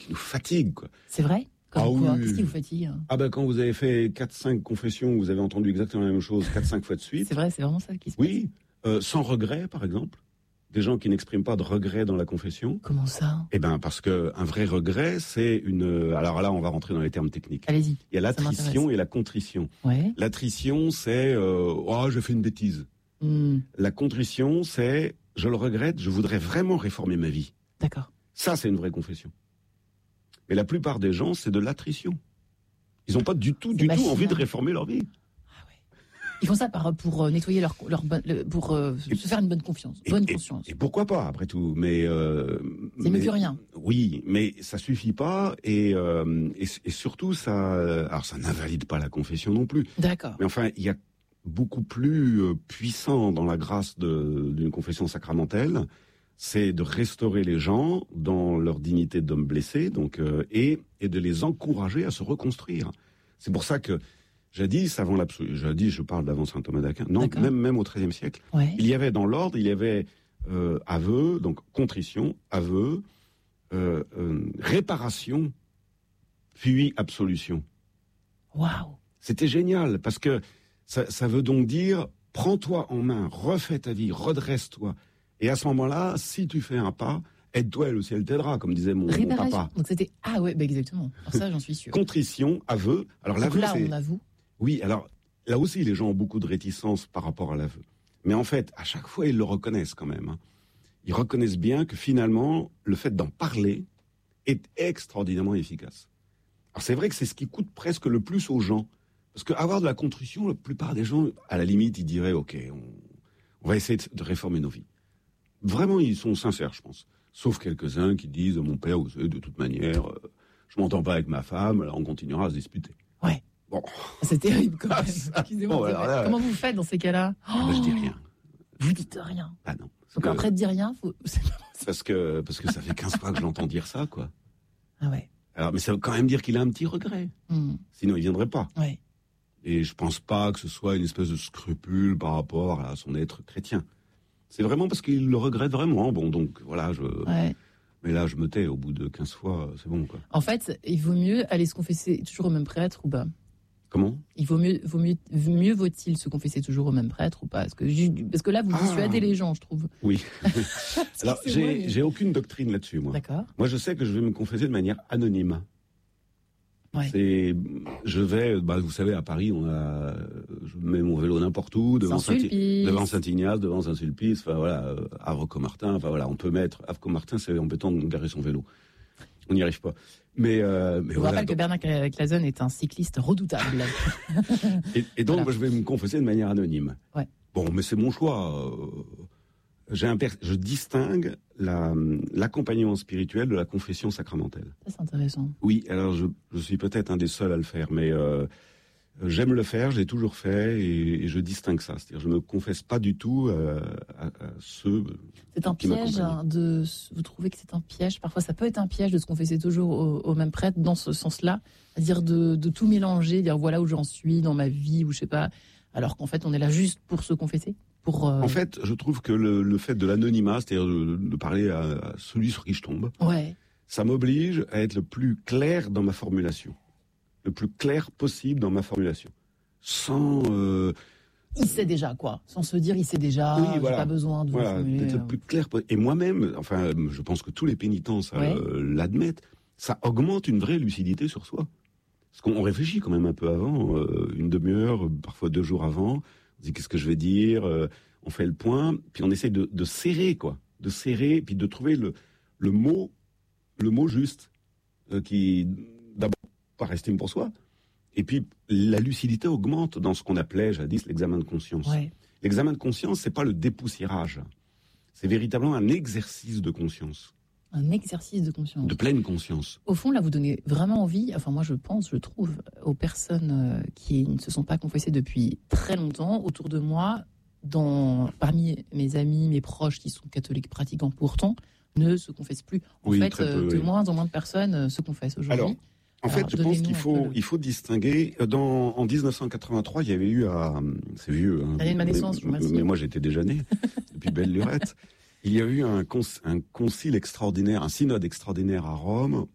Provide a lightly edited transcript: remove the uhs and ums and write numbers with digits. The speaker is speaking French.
qui nous fatigue, quoi. C'est vrai? Comme quoi? Oui. Qu'est-ce qui vous fatigue? Ah ben, quand vous avez fait 4-5 confessions, vous avez entendu exactement la même chose 4-5 fois de suite. C'est vrai, c'est vraiment ça qui se passe. Oui, sans regret, par exemple. Des gens qui n'expriment pas de regret dans la confession. Comment ça? Eh ben, parce que un vrai regret, c'est alors là, on va rentrer dans les termes techniques. Allez-y. Il y a l'attrition et la contrition. Ouais. L'attrition, c'est j'ai fait une bêtise. La contrition, c'est je le regrette, je voudrais vraiment réformer ma vie. D'accord. Ça, c'est une vraie confession. Mais la plupart des gens, c'est de l'attrition. Ils n'ont pas du tout envie de réformer leur vie. Ah ouais. Ils font ça pour nettoyer pour se faire une bonne conscience. Et pourquoi pas, après tout. Mais c'est mieux que rien. Oui, mais ça suffit pas. Et surtout, alors ça n'invalide pas la confession non plus. D'accord. Mais enfin, il y a beaucoup plus puissant dans la grâce d'une confession sacramentelle, c'est de restaurer les gens dans leur dignité d'homme blessé, donc et de les encourager à se reconstruire. C'est pour ça que jadis, je parle d'avant saint Thomas d'Aquin, non, même au XIIIe siècle, il y avait dans l'ordre, il y avait aveu, donc contrition, aveu, réparation, puis absolution. Waouh. C'était génial parce que ça veut donc dire prends-toi en main, refais ta vie, redresse-toi. Et à ce moment-là, si tu fais un pas, aide-toi et le ciel t'aidera, comme disait mon papa. Donc c'était exactement. Alors ça, j'en suis sûr. Contrition, aveu. Alors l'aveu, là, on avoue. Oui, alors là aussi, les gens ont beaucoup de réticence par rapport à l'aveu. Mais en fait, à chaque fois, ils le reconnaissent quand même. Hein. Ils reconnaissent bien que finalement, le fait d'en parler est extraordinairement efficace. Alors c'est vrai que c'est ce qui coûte presque le plus aux gens. Parce qu'avoir de la contrition, la plupart des gens, à la limite, ils diraient, OK, on va essayer de réformer nos vies. Vraiment, ils sont sincères, je pense. Sauf quelques-uns qui disent, mon père, vous savez, de toute manière, je m'entends pas avec ma femme, alors on continuera à se disputer. Ouais. Bon. C'est terrible quand même. Excusez-moi. Bon, alors comment vous faites dans ces cas-là? Je dis rien. Vous dites rien? Ah non. Donc après de dire rien, parce que ça fait 15 fois que j'entends dire ça, quoi. Ah ouais. Alors, mais ça veut quand même dire qu'il a un petit regret. Sinon, il viendrait pas. Ouais. Et je pense pas que ce soit une espèce de scrupule par rapport à son être chrétien. C'est vraiment parce qu'il le regrette vraiment. Bon, donc voilà, mais là, je me tais. Au bout de 15 fois, c'est bon, quoi. En fait, il vaut mieux aller se confesser toujours au même prêtre ou pas? Comment? Il vaut-il se confesser toujours au même prêtre ou pas? Parce que là, vous dissuadez les gens, je trouve. Oui. Alors, j'ai aucune doctrine là-dessus, moi. D'accord. Moi, je sais que je vais me confesser de manière anonyme. Ouais. Je vais, vous savez, à Paris, je mets mon vélo n'importe où, devant Saint-Ignace, devant Saint-Sulpice, enfin voilà, Havre-Comartin, enfin voilà, on peut mettre, Havre-Comartin, c'est embêtant de garer son vélo. On n'y arrive pas. Mais je vous rappelle que Bernard Clason est un cycliste redoutable. et donc, moi, je vais me confesser de manière anonyme. Ouais. Bon, mais c'est mon choix. Je distingue l'accompagnement spirituel de la confession sacramentelle. Ça, c'est intéressant. Oui, alors je suis peut-être un des seuls à le faire, mais j'aime le faire, je l'ai toujours fait, et je distingue ça. C'est-à-dire, je me confesse pas du tout à ceux c'est un qui piège vous trouvez que c'est un piège? Parfois, ça peut être un piège de se confesser toujours au même prêtre, dans ce sens-là, c'est-à-dire de tout mélanger, dire voilà où j'en suis dans ma vie, ou je sais pas, alors qu'en fait, on est là juste pour se confesser. En fait, je trouve que le fait de l'anonymat, c'est-à-dire de parler à celui sur qui je tombe, ça m'oblige à être le plus clair dans ma formulation. Le plus clair possible dans ma formulation. Sans... Il sait déjà, quoi. Sans se dire, il sait déjà, j'ai pas besoin de vous formuler. D'être le plus clair possible. Et moi-même, enfin, je pense que tous les pénitents l'admettent, ça augmente une vraie lucidité sur soi. Parce qu'on réfléchit quand même un peu avant, une demi-heure, parfois 2 jours avant. On dit qu'est-ce que je vais dire, on fait le point, puis on essaie de serrer, quoi. De serrer, puis de trouver le mot juste, qui, d'abord, pas estime pour soi. Et puis, la lucidité augmente dans ce qu'on appelait jadis l'examen de conscience. Ouais. L'examen de conscience, c'est pas le dépoussiérage. C'est véritablement un exercice de conscience. Un exercice de conscience. De pleine conscience. Au fond, là, vous donnez vraiment envie, enfin moi je trouve, aux personnes qui ne se sont pas confessées depuis très longtemps, autour de moi, parmi mes amis, mes proches qui sont catholiques pratiquants pourtant, ne se confessent plus. De moins en moins de personnes se confessent aujourd'hui. Alors, en fait, je pense qu'il faut distinguer. En 1983, il y avait eu c'est vieux. L'année de ma naissance, je vous remercie. Mais moi, j'étais déjà né, depuis belle lurette. Il y a eu un concile extraordinaire, un synode extraordinaire à Rome,